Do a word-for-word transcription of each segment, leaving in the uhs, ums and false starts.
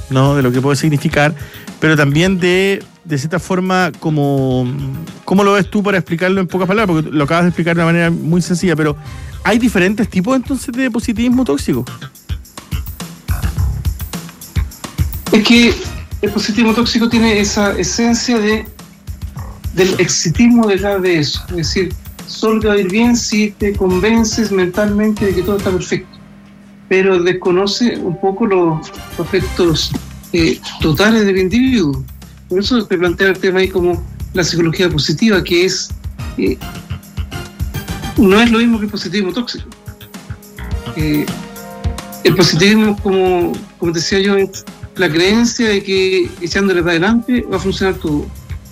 ¿no? De lo que puede significar, pero también de, de cierta forma, como, ¿cómo lo ves tú para explicarlo en pocas palabras? Porque lo acabas de explicar de una manera muy sencilla, pero ¿hay diferentes tipos entonces de positivismo tóxico? Es que el positivismo tóxico tiene esa esencia de del exitismo detrás de eso. Es decir, solo te va a ir bien si te convences mentalmente de que todo está perfecto, pero desconoce un poco los aspectos eh, totales del individuo. Por eso te plantea el tema ahí como la psicología positiva, que es eh, no es lo mismo que el positivismo tóxico. Eh, el positivismo, como, como decía yo, es la creencia de que echándole para adelante va a funcionar todo.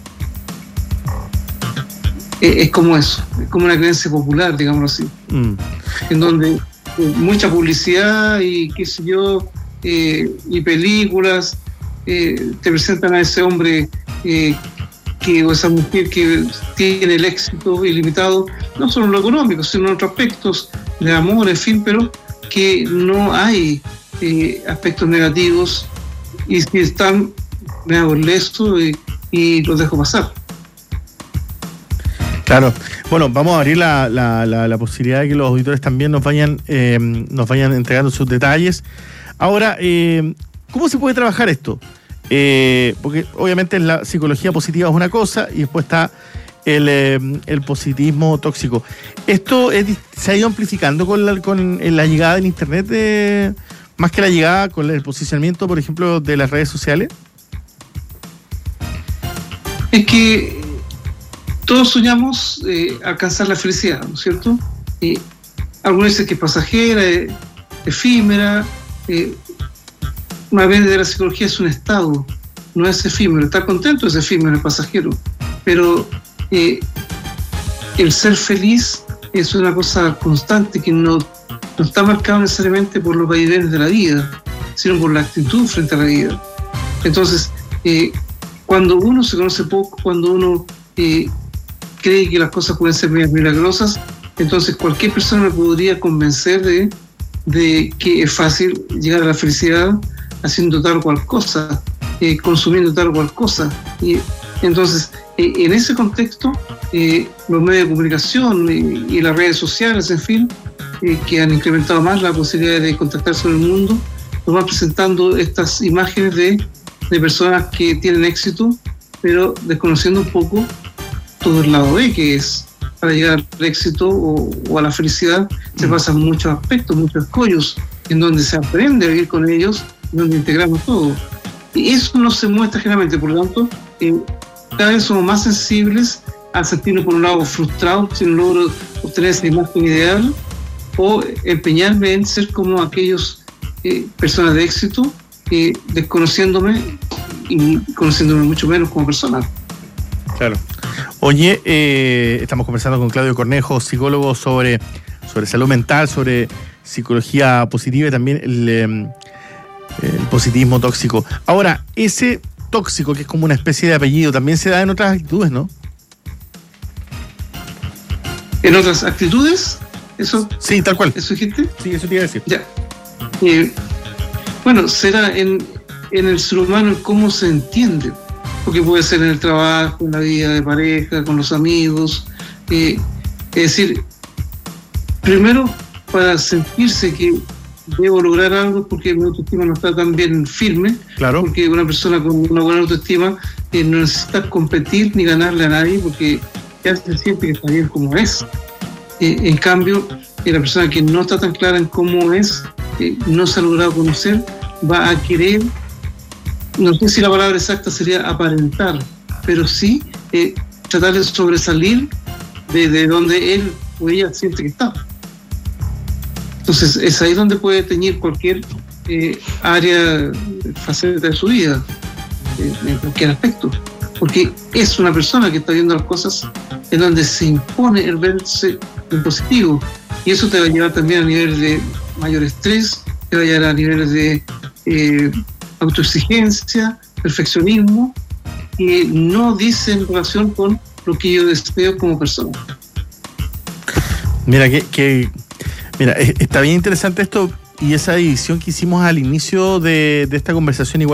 Es como eso, es como una creencia popular, digámoslo así, mm. en donde mucha publicidad y qué sé yo, eh, y películas eh, te presentan a ese hombre eh, que, o esa mujer que tiene el éxito ilimitado, no solo en lo económico, sino en otros aspectos de amor, en fin, pero que no hay eh, aspectos negativos, y si están, me hago leso y, y los dejo pasar. Claro. Bueno, vamos a abrir la, la, la, la posibilidad de que los auditores también nos vayan eh, nos vayan entregando sus detalles. Ahora, eh, ¿cómo se puede trabajar esto? Eh, porque obviamente la psicología positiva es una cosa y después está el, eh, el positivismo tóxico. ¿Esto es, se ha ido amplificando con la, con la llegada del Internet, de, más que la llegada con el posicionamiento, por ejemplo, de las redes sociales? Es que todos soñamos eh, alcanzar la felicidad, ¿no es cierto? Eh, algunos dicen que es pasajera, eh, efímera. Eh, una vez de la psicología es un estado, no es efímero. Estar contento es efímero, es pasajero. Pero eh, el ser feliz es una cosa constante que no, no está marcado necesariamente por los vaivenes de la vida, sino por la actitud frente a la vida. Entonces, eh, cuando uno se conoce poco, cuando uno eh, cree que las cosas pueden ser milagrosas, entonces cualquier persona me podría convencer de, de que es fácil llegar a la felicidad haciendo tal o cual cosa, eh, consumiendo tal o cual cosa. Y entonces, eh, en ese contexto, eh, los medios de comunicación y, y las redes sociales, en fin, eh, que han incrementado más la posibilidad de contactarse con el mundo, nos van presentando estas imágenes de, de personas que tienen éxito, pero desconociendo un poco todo el lado B, que es para llegar al éxito o, o a la felicidad, se pasan muchos aspectos, muchos escollos, en donde se aprende a vivir con ellos, en donde integramos todo. Y eso no se muestra generalmente, por lo tanto, eh, cada vez somos más sensibles a sentirnos por un lado frustrados si no logro obtener esa imagen ideal, o empeñarme en ser como aquellos eh, personas de éxito, eh, desconociéndome y conociéndome mucho menos como persona. Claro. Oye, eh, estamos conversando con Claudio Cornejo, psicólogo, sobre, sobre salud mental, sobre psicología positiva y también el, eh, el positivismo tóxico. Ahora, ese tóxico, que es como una especie de apellido, también se da en otras actitudes, ¿no? ¿En otras actitudes? ¿Eso? Sí, tal cual. ¿Eso dijiste? Sí, eso te iba a decir. Ya. Eh, bueno, será en, en el ser humano en cómo se entiende. Porque puede ser en el trabajo, en la vida de pareja, con los amigos. Eh, es decir, primero, para sentirse que debo lograr algo porque mi autoestima no está tan bien firme. Claro. Porque una persona con una buena autoestima eh, no necesita competir ni ganarle a nadie porque ya se siente que está bien como es. Eh, en cambio, eh, la persona que no está tan clara en cómo es, eh, no se ha logrado conocer, va a querer, no sé si la palabra exacta sería aparentar, pero sí eh, tratar de sobresalir de, de donde él o ella siente que está. Entonces es ahí donde puede teñir cualquier eh, área, faceta de su vida, eh, en cualquier aspecto, porque es una persona que está viendo las cosas en donde se impone el verse en positivo, y eso te va a llevar también a niveles de mayor estrés, te va a llevar a niveles de eh, autoexigencia, perfeccionismo, que no dicen relación con lo que yo deseo como persona. Mira, que, que mira, está bien interesante esto, y esa división que hicimos al inicio de, de esta conversación igual